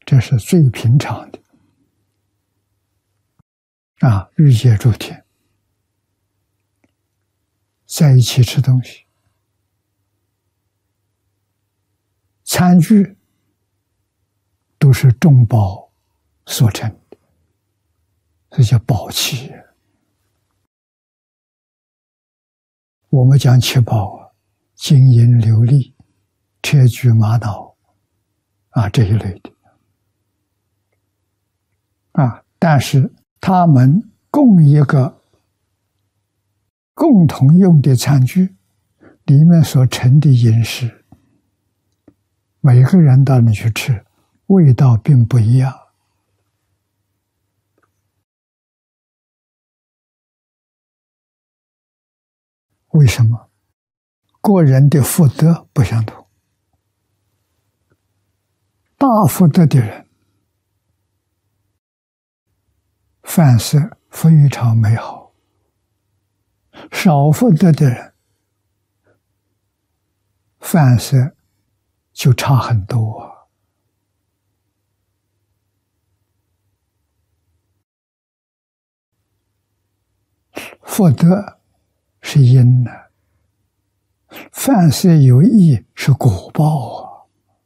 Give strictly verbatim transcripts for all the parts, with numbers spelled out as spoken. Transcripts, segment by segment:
这是最平常的啊！日夜诸天在一起吃东西，餐具都是众宝所成的，这叫宝器。我们讲七宝啊，金银琉璃、砗磲玛瑙啊这一类的啊，但是他们共一个共同用的餐具里面所盛的饮食，每个人到那去吃，味道并不一样。为什么？个人的福德不相同。大福德的人，饭色非常美好；少福德的人，饭色就差很多啊。福德是因呢，饭色有益是果报啊。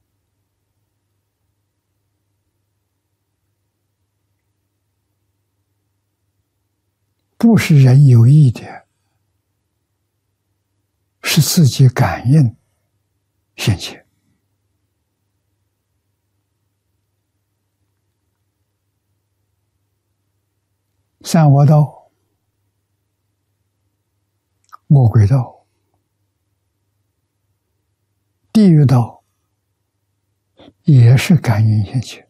不是人有意的，是自己感应现前。三恶道、魔鬼道、地狱道也是感应现前。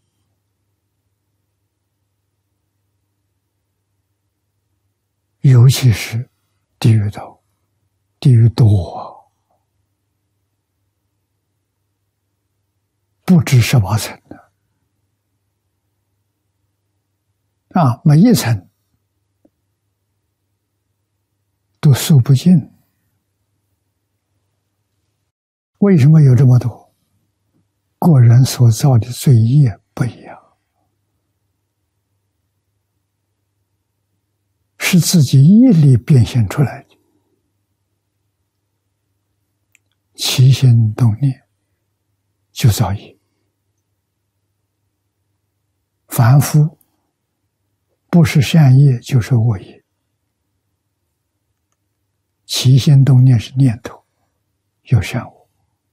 尤其是地狱道，地狱多，不止十八层的啊，每一层都数不尽。为什么有这么多？个人所造的罪业不一样。是自己业力变现出来的，起心动念就造业。凡夫不是善业就是恶业，起心动念是念头，有善恶。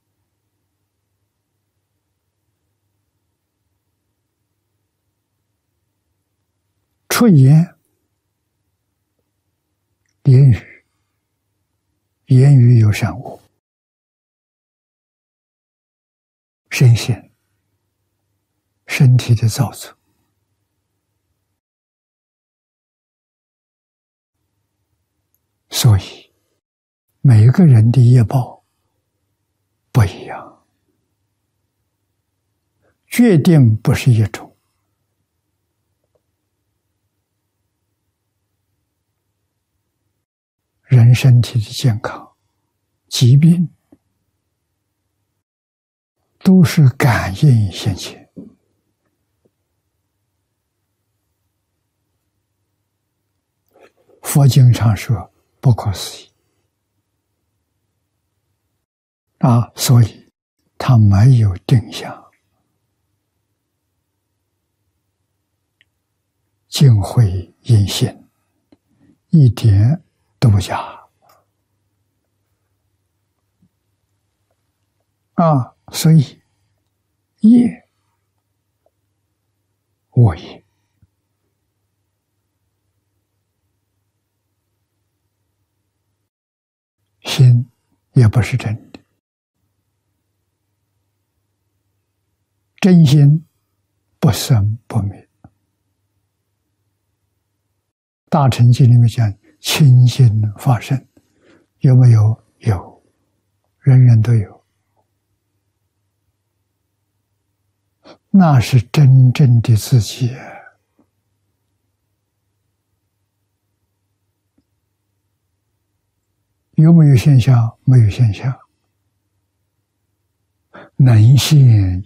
出言言语，言语有善恶，身心、身体的造作，所以每个人的业报不一样，决定不是一种。人身体的健康、疾病，都是感应现前。佛经常说不可思议啊，所以它没有定向，尽会因现，一点都不假啊！所以业恶业，心也不是真的，真心不生不灭。大乘经里面讲清心法身，有没有？有，人人都有。那是真正的自己。有没有现象？没有现象。能现